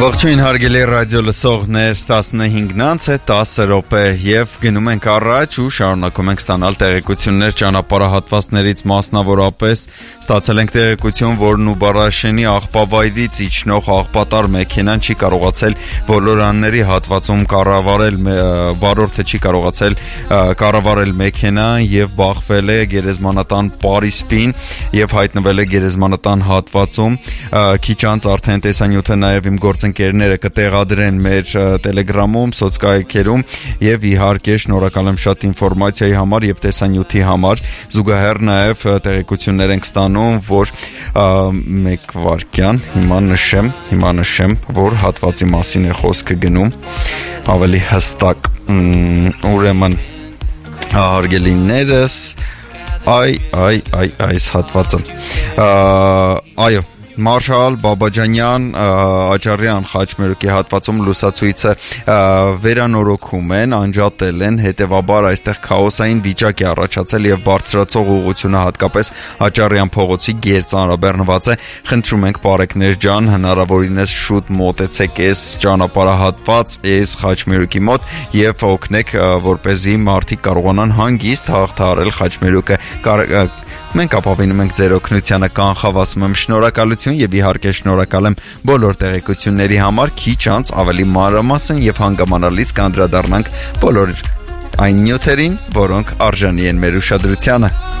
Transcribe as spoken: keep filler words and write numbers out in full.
Ողջույն հարգելի ռադիո լսողներ, տասնհինգն անց է տասը րոպե եւ գնում ենք առաջ ու շարունակում ենք ստանալ տեղեկություններ ճանապարհահատվածներից, մասնավորապես ստացել ենք տեղեկություն, որ Նուբարաշենի աղբավայրից իջնող աղբատար մեքենան չի կարողացել ոլորանների հատվածում կառավարել, վարորդը չի կարողացել կառավարել մեքենան եւ բախվել է գերեզմանատան Պարիսպին եւ հայտնվել է գերեզմանատան հատվածում։ Քիչ անց արդեն տեսանյութը նաեւ իմ գործընկերները կտեղադրեն մեր Telegram-ում, սոցկայքերում եւ իհարկե շնորհակալ եմ շատ ինֆորմացիայի համար եւ տեսանյութի համար։ Զուգահեռ նաեւ տեղեկություններ ենք ստանում, որ մեկ վարքյան, հիմա նշեմ, հիմա նշեմ, որ հատվածի մասին է խոսքը գնում, ավելի հստակ, ուրեմն հարգելիներս, այ, այ, այ, այս հատվածը, այո, Մարշալ Բաբաջանյան Աճարյան խաչմերուկի հատվածում լուսացույցը վերանորոգում են, անջատել են, հետևաբար այստեղ քաոսային վիճակ է առաջացել եւ բարձրացող ուղղությունը հատկապես Աճարյան փողոցի գերծանրաբեռնված է։ Խնդրում ենք բարեկներ ջան, հնարավորինս շուտ մոտեցեք այս ճանապարհահատված, այս խաչմերուկի մոտ եւ օգնեք, որպեսզի մարդիկ կարողանան հանգիստ հաղթահարել խաչմերուկը։ Մենք ապավինում ենք ձեր օգնությանը, կանխավ ասում եմ շնորհակալություն եւ իհարկե շնորհակալ եմ բոլոր տեղեկությունների համար։ Քիչ անց ավելի մանրամասն եւ հանգամանալից կանդրադառնանք բոլոր այն նյութերին, որոնք արժանի են մեր ուշադրությանը։